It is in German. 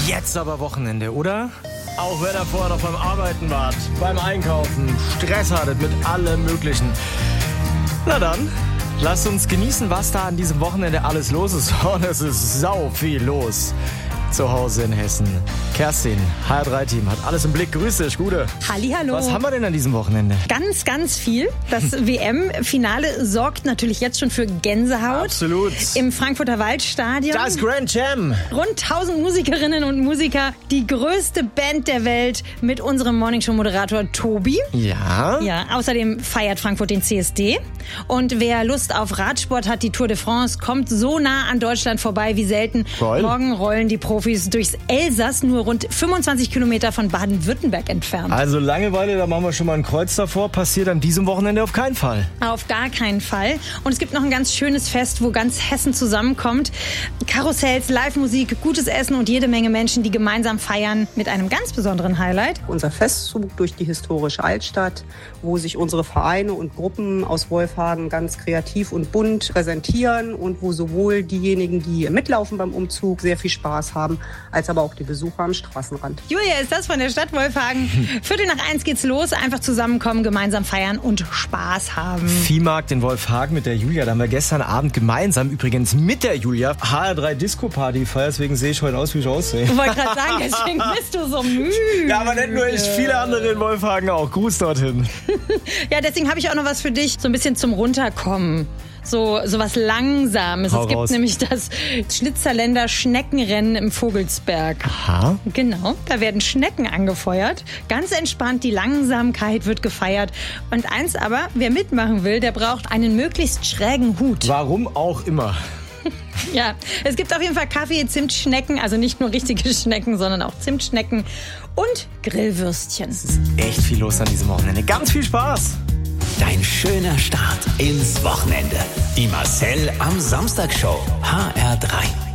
Jetzt aber Wochenende, oder? Auch wenn er vorher noch beim Arbeiten wart, beim Einkaufen, Stress hattet mit allem Möglichen. Na dann, lasst uns genießen, was da an diesem Wochenende alles los ist. Und es ist sau viel los. Zu Hause in Hessen. Kerstin, HR3-Team, hat alles im Blick. Grüß dich, Gude. Hallihallo. Was haben wir denn an diesem Wochenende? Ganz, ganz viel. Das WM-Finale sorgt natürlich jetzt schon für Gänsehaut. Absolut. Im Frankfurter Waldstadion. Das Grand Jam. Rund 1000 Musikerinnen und Musiker. Die größte Band der Welt mit unserem Morningshow-Moderator Tobi. Ja. Ja, außerdem feiert Frankfurt den CSD. Und wer Lust auf Radsport hat, die Tour de France kommt so nah an Deutschland vorbei wie selten. Geil. Morgen rollen die Profis durchs Elsass, nur rund 25 Kilometer von Baden-Württemberg entfernt. Also Langeweile, da machen wir schon mal ein Kreuz davor. Passiert an diesem Wochenende auf keinen Fall. Auf gar keinen Fall. Und es gibt noch ein ganz schönes Fest, wo ganz Hessen zusammenkommt. Karussells, Live-Musik, gutes Essen und jede Menge Menschen, die gemeinsam feiern mit einem ganz besonderen Highlight. Unser Festzug durch die historische Altstadt, wo sich unsere Vereine und Gruppen aus Wolfhagen ganz kreativ und bunt präsentieren und wo sowohl diejenigen, die mitlaufen beim Umzug, sehr viel Spaß haben, als aber auch die Besucher am Straßenrand. Julia, ist das von der Stadt Wolfhagen? 1:45 geht's los. Einfach zusammenkommen, gemeinsam feiern und Spaß haben. Viehmarkt in Wolfhagen mit der Julia. Da haben wir gestern Abend gemeinsam, übrigens mit der Julia, HR3 Disco Party gefeiert. Deswegen sehe ich heute aus, wie ich aussehe. Ich wollte gerade sagen, deswegen bist du so müde. Ja, aber nicht nur ich, viele andere in Wolfhagen auch. Gruß dorthin. Ja, deswegen habe ich auch noch was für dich. So ein bisschen zum Runterkommen. So was Langsames. Hau Es gibt raus. nämlich das Schnitzerländer Schneckenrennen im Vogelsberg. Aha. Genau, da werden Schnecken angefeuert. Ganz entspannt, die Langsamkeit wird gefeiert. Und eins aber, wer mitmachen will, der braucht einen möglichst schrägen Hut. Warum auch immer. Ja, es gibt auf jeden Fall Kaffee, Zimtschnecken, also nicht nur richtige Schnecken, sondern auch Zimtschnecken und Grillwürstchen. Es ist echt viel los an diesem Wochenende. Ganz viel Spaß. Dein schöner Start ins Wochenende. Die Marcel am Samstag Show. HR3.